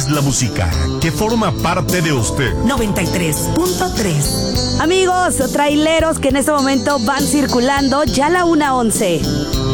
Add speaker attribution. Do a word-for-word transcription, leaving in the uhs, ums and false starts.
Speaker 1: es la música que forma parte de usted.
Speaker 2: noventa y tres punto tres.
Speaker 3: Amigos traileros que en este momento van circulando, ya la una once.